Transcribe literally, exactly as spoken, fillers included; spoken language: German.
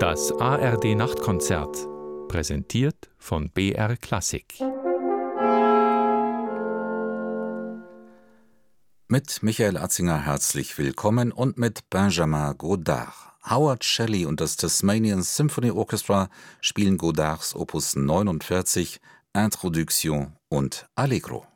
Das A R D-Nachtkonzert, präsentiert von B R Klassik. Mit Michael Atzinger herzlich willkommen und mit Benjamin Godard. Howard Shelley und das Tasmanian Symphony Orchestra spielen Godards Opus neunundvierzig, Introduction und Allegro.